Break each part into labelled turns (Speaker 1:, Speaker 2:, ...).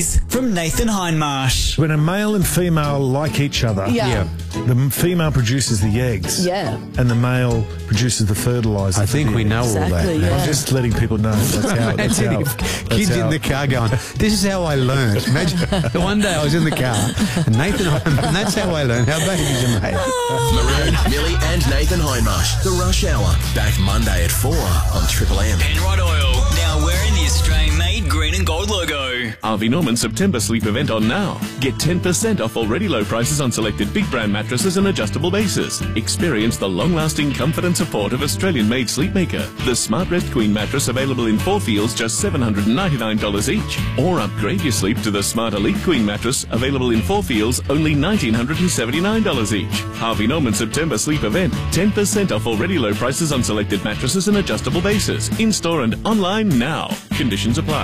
Speaker 1: From Nathan Hindmarsh.
Speaker 2: When a male and female like each other, the female produces the eggs, and the male produces the fertiliser.
Speaker 3: I think we know all that.
Speaker 2: I'm just letting people know. That's how
Speaker 3: kids in the car going, this is how I learned. Imagine one day I was in the car, and Nathan, and that's how I learned how babies are made.
Speaker 4: Maroon, Millie and Nathan Hindmarsh. The Rush Hour. Back Monday at 4 on Triple M.
Speaker 1: Penrod Oil. Now wearing the Australian-made green and gold logo.
Speaker 5: Harvey Norman September sleep event on now. Get 10% off already low prices on selected big brand mattresses and adjustable bases. Experience the long-lasting comfort and support of Australian-made Sleepmaker. The Smart Rest Queen mattress available in 4 feels just $799 each. Or upgrade your sleep to the Smart Elite Queen mattress available in 4 feels only $1,979 each. Harvey Norman September sleep event. 10% off already low prices on selected mattresses and adjustable bases. In-store and online now. Conditions apply.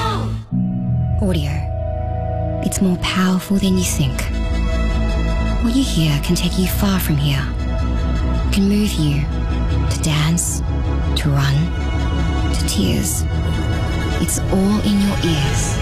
Speaker 6: Audio. It's more powerful than you think. What you hear can take you far from here. It can move you to dance, to run, to tears. It's all in your ears.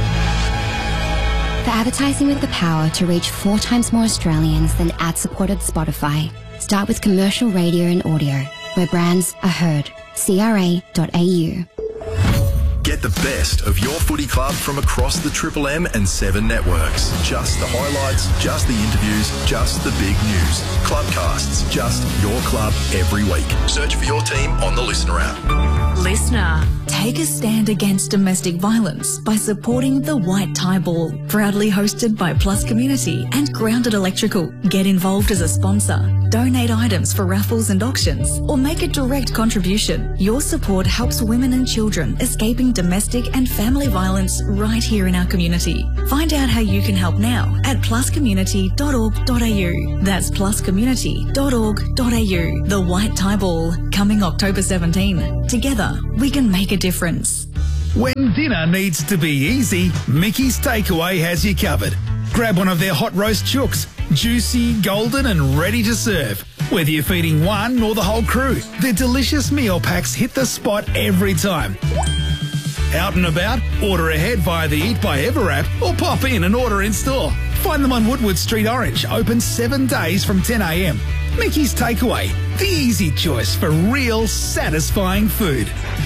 Speaker 6: For advertising with the power to reach 4 times more Australians than ad-supported Spotify, start with commercial radio and audio, where brands are heard. CRA.au.
Speaker 4: Get the best of your footy club from across the Triple M and 7 networks. Just the highlights, just the interviews, just the big news. Clubcasts, just your club every week. Search for your team on the Listener app.
Speaker 7: Listener, take a stand against domestic violence by supporting the White Tie Ball. Proudly hosted by Plus Community and Grounded Electrical. Get involved as a sponsor. Donate items for raffles and auctions, or make a direct contribution. Your support helps women and children escaping domestic and family violence right here in our community. Find out how you can help now at pluscommunity.org.au. That's pluscommunity.org.au. The White Tie Ball, coming October 17. Together, we can make a difference.
Speaker 8: When dinner needs to be easy, Mickey's Takeaway has you covered. Grab one of their hot roast chooks, juicy, golden and ready to serve. Whether you're feeding one or the whole crew, their delicious meal packs hit the spot every time. Out and about? Order ahead via the Eat by Ever app or pop in and order in store. Find them on Woodward Street Orange, open 7 days from 10 a.m. Mickey's Takeaway, the easy choice for real satisfying food.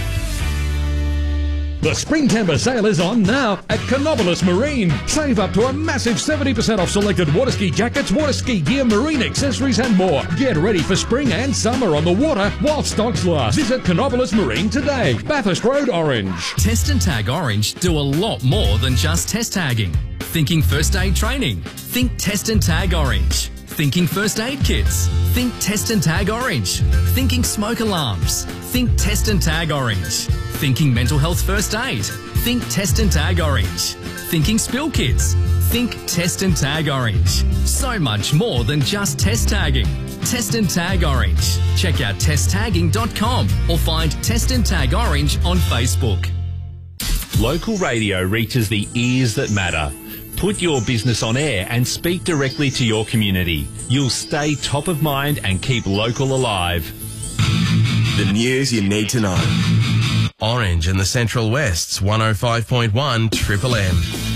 Speaker 9: The Spring Timber Sale is on now at Canobolas Marine. Save up to a massive 70% off selected water ski jackets, water ski gear, marine accessories and more. Get ready for spring and summer on the water while stocks last. Visit Canobolas Marine today. Bathurst Road, Orange.
Speaker 10: Test and Tag Orange do a lot more than just test tagging. Thinking first aid training? Think Test and Tag Orange. Thinking first aid kits? Think Test and Tag Orange. Thinking smoke alarms? Think Test and Tag Orange. Thinking mental health first aid? Think Test and Tag Orange. Thinking spill kits? Think Test and Tag Orange. So much more than just test tagging. Test and Tag Orange. Check out testtagging.com or find Test and Tag Orange on Facebook.
Speaker 11: Local radio reaches the ears that matter. Put your business on air and speak directly to your community. You'll stay top of mind and keep local alive.
Speaker 4: The news you need to know. Orange in the Central West's 105.1 Triple M.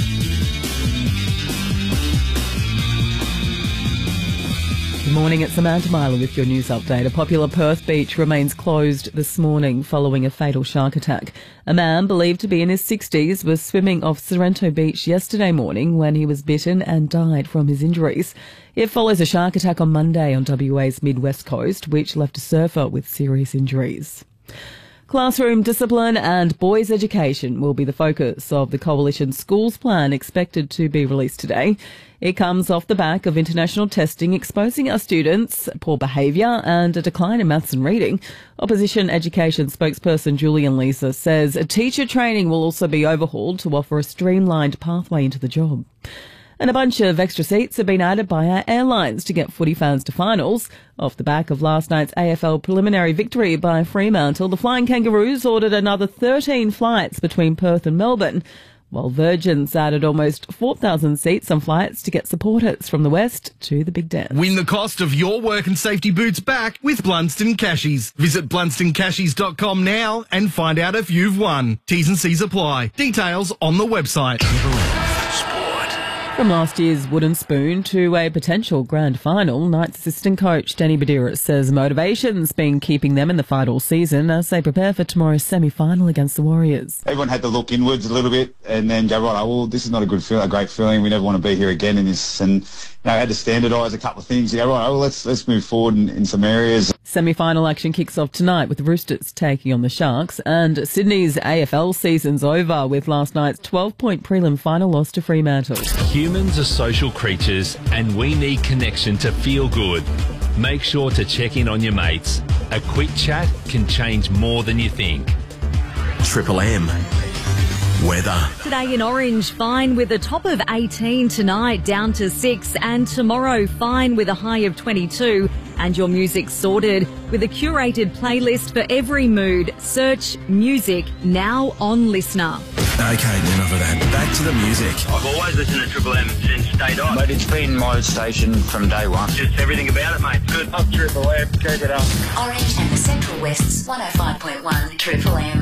Speaker 12: Good morning, it's Samantha Myler with your news update. A popular Perth beach remains closed this morning following a fatal shark attack. A man believed to be in his 60s was swimming off Sorrento Beach yesterday morning when he was bitten and died from his injuries. It follows a shark attack on Monday on WA's mid-west coast, which left a surfer with serious injuries. Classroom discipline and boys' education will be the focus of the Coalition Schools Plan expected to be released today. It comes off the back of international testing exposing our students poor behaviour and a decline in maths and reading. Opposition education spokesperson Julian Leeser says a teacher training will also be overhauled to offer a streamlined pathway into the job. And a bunch of extra seats have been added by our airlines to get footy fans to finals. Off the back of last night's AFL preliminary victory by Fremantle, the Flying Kangaroos ordered another 13 flights between Perth and Melbourne, while Virgin's added almost 4,000 seats on flights to get supporters from the West to the Big Dance.
Speaker 13: Win the cost of your work and safety boots back with Blunston Cashies. Visit blunstoncashies.com now and find out if you've won. T's and C's apply. Details on the website.
Speaker 12: From last year's wooden spoon to a potential grand final, Knights assistant coach Danny Badiris says motivation's been keeping them in the fight all season as they prepare for tomorrow's semi-final against the Warriors.
Speaker 14: Everyone had to look inwards a little bit and then go, right, well, this is not a great feeling. We never want to be here again in this. And I had to standardise a couple of things. You go, right, well, let's move forward in some areas.
Speaker 12: Semi-final action kicks off tonight with the Roosters taking on the Sharks, and Sydney's AFL season's over with last night's 12-point prelim final loss to Fremantle.
Speaker 11: Humans are social creatures and we need connection to feel good. Make sure to check in on your mates. A quick chat can change more than you think.
Speaker 4: Triple M. Weather.
Speaker 15: Today in Orange, fine with a top of 18 tonight, down to 6, and tomorrow fine with a high of 22. And your music sorted with a curated playlist for every mood. Search music now on Listener.
Speaker 4: Okay, enough of that. Back to the music.
Speaker 16: I've always listened to Triple M since day dot.
Speaker 17: Mate, it's been my station from day one.
Speaker 16: Just everything about it, mate. Good.
Speaker 17: Up Triple M, keep it up.
Speaker 7: Orange and the Central West's 105.1 Triple M.